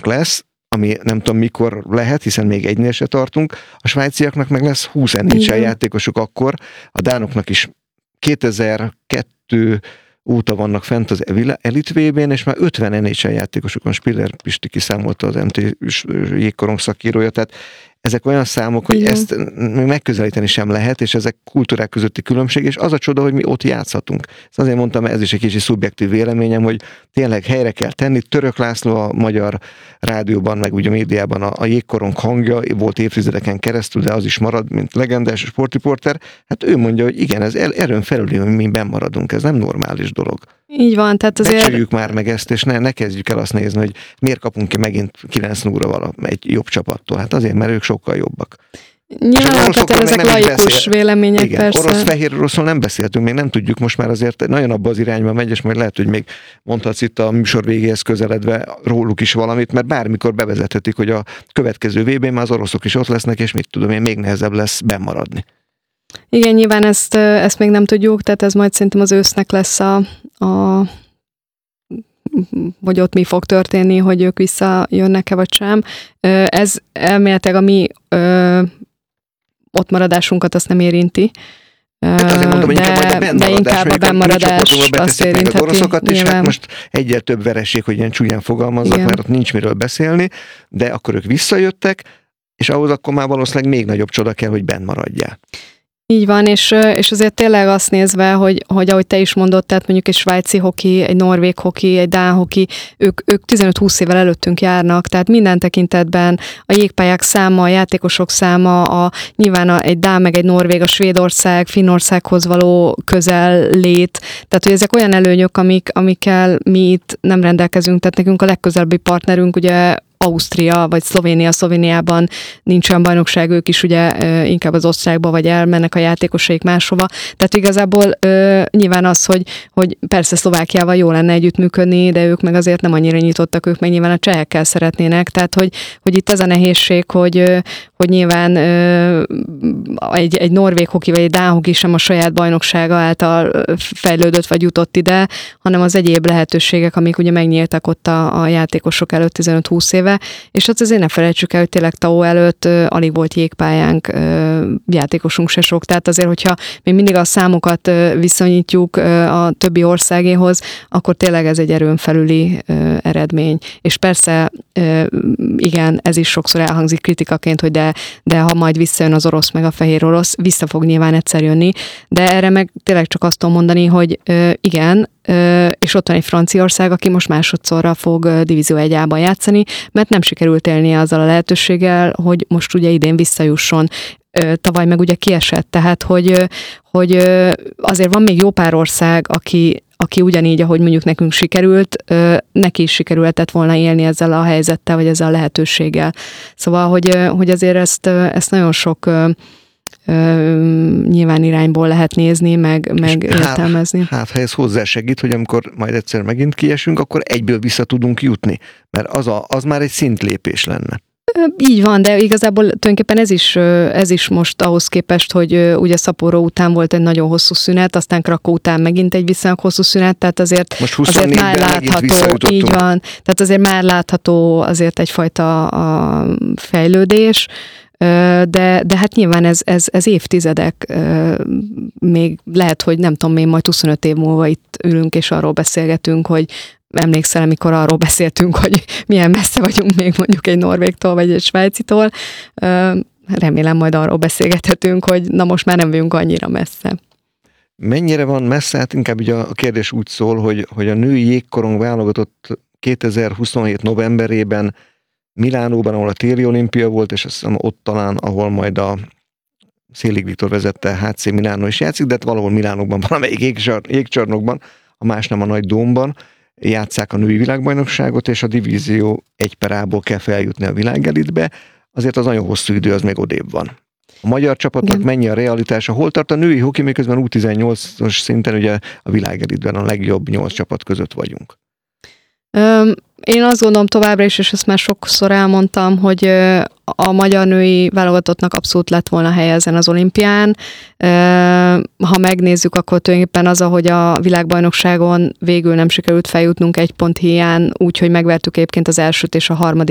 jégkorong lesz, ami nem tudom mikor lehet, hiszen még egynél se tartunk. A svájciaknak meg lesz 20 NHL játékosuk akkor, a dánoknak is 2002 óta vannak fent az Elite VB-n, és már 50 NHL játékosuk van. Spiller Pisti kiszámolta az MT jégkorong szakírója, tehát ezek olyan számok, hogy ezt megközelíteni sem lehet, és ezek kultúrák közötti különbség, és az a csoda, hogy mi ott játszhatunk. Ezt azért mondtam, ez is egy kicsi szubjektív véleményem, hogy tényleg helyre kell tenni. Török László a magyar rádióban, meg ugye a médiában a jégkorong hangja volt évtizedeken keresztül, de az is marad, mint legendás sportriporter. Hát ő mondja, hogy igen, ez erőn felüli, hogy mi benn maradunk, ez nem normális dolog. Így van, tehát azért... Becsüljük már meg ezt, és ne kezdjük el azt nézni, hogy miért kapunk ki megint 9-0-val egy jobb csapattól. Hát azért, mert ők sokkal jobbak. Nyilván, ezek laikus vélemények, igen, persze. Orosz-fehér oroszról nem beszéltünk, még nem tudjuk, most már azért nagyon abba az irányba megy, és majd lehet, hogy még mondhatsz itt a műsor végéhez közeledve róluk is valamit, mert bármikor bevezethetik, hogy a következő VB-n már az oroszok is ott lesznek, és mit tudom én, még nehezebb lesz bennmaradni. Igen, nyilván ezt még nem tudjuk, tehát ez majd szerintem az ősznek lesz vagy ott mi fog történni, hogy ők visszajönnek-e vagy sem. Ez elméletileg a mi ott maradásunkat azt nem érinti. Hát azért mondom, hogy inkább a bennmaradás azt érintheti. Az oroszokat is, hát most egyel több vereség, hogy ilyen csúnyán fogalmazzak, mert ott nincs miről beszélni, de akkor ők visszajöttek, és ahhoz akkor már valószínűleg még nagyobb csoda kell, hogy benn maradjál. Így van, és azért tényleg azt nézve, hogy ahogy te is mondod, tehát mondjuk egy svájci hoki, egy norvég hoki, egy dán hoki, ők 15-20 évvel előttünk járnak, tehát minden tekintetben a jégpályák száma, a játékosok száma, nyilván egy dán meg egy norvég, a Svédország, Finnországhoz való közel lét, tehát hogy ezek olyan előnyök, amikkel mi itt nem rendelkezünk, tehát nekünk a legközelebbi partnerünk ugye Ausztria vagy Szlovéniában nincs olyan bajnokság, ők is ugye inkább az osztrákba vagy elmennek a játékosaik máshova. Tehát igazából nyilván az, hogy persze Szlovákiával jó lenne együttműködni, de ők meg azért nem annyira nyitottak, ők meg nyilván a csehekkel szeretnének. Tehát, hogy itt ez a nehézség, hogy nyilván egy norvég hoki vagy egy dán hoki sem a saját bajnoksága által fejlődött vagy jutott ide, hanem az egyéb lehetőségek, amik ugye megnyíltak ott a játékosok előtt 15-20 éve, és hát azért ne felejtsük el, hogy tényleg TAO előtt alig volt jégpályánk, játékosunk se sok, tehát azért, hogyha még mindig a számokat viszonyítjuk a többi országéhoz, akkor tényleg ez egy erőn felüli eredmény. És persze, igen, ez is sokszor elhangzik kritikaként, hogy de ha majd visszajön az orosz meg a fehér orosz, vissza fog nyilván egyszer jönni, de erre meg tényleg csak azt tudom mondani, hogy igen, és ott van egy Franciaország, aki most másodszorra fog Divízió 1-ában játszani, mert nem sikerült élnie azzal a lehetőséggel, hogy most ugye idén visszajusson. Tavaly meg ugye kiesett, tehát hogy azért van még jó pár ország, aki ugyanígy, ahogy mondjuk nekünk sikerült, neki is sikerülhetett volna élni ezzel a helyzettel, vagy ezzel a lehetőséggel. Szóval, hogy azért ezt nagyon sok nyilván irányból lehet nézni, meg értelmezni. Hát, ha ez hozzásegít, hogy amikor majd egyszer megint kiesünk, akkor egyből vissza tudunk jutni, mert az már egy szintlépés lenne. Így van, de igazából tulajdonképpen ez is most ahhoz képest, hogy ugye Sapporo után volt egy nagyon hosszú szünet, aztán Krakow után megint egy viszonylag hosszú szünet, tehát azért már látható, így van, tehát azért már látható azért egyfajta fejlődés, de hát nyilván ez évtizedek, még lehet, hogy nem tudom, még majd 25 év múlva itt ülünk és arról beszélgetünk, hogy emlékszel, amikor arról beszéltünk, hogy milyen messze vagyunk még mondjuk egy norvégtól, vagy egy svájcitól. Remélem majd arról beszélgethetünk, hogy na most már nem vagyunk annyira messze. Mennyire van messze? Hát inkább ugye a kérdés úgy szól, hogy a női jégkorong válogatott 2027 novemberében Milánóban, ahol a téli olimpia volt, és azt hiszem ott talán, ahol majd a Szélig Viktor vezette HC Milánó is játszik, de valahol Milánóban, valamelyik jégcsarnokban, a más nem a nagy dómban, játsszák a női világbajnokságot, és a divízió 1/A-ból kell feljutni a világelitbe, azért az nagyon hosszú idő, az még odébb van. A magyar csapatnak mennyi a realitása? Hol tart a női hoki, miközben U18-os szinten ugye a világelitben a legjobb 8 csapat között vagyunk? Én azt gondolom továbbra is, és ezt már sokszor elmondtam, hogy a magyar női válogatottnak abszolút lett volna helye ezen az olimpián. Ha megnézzük, akkor tulajdonképpen az, ahogy a világbajnokságon végül nem sikerült feljutnunk 1 pont hiány, úgyhogy megvertük egyébként az elsőt és a harmadik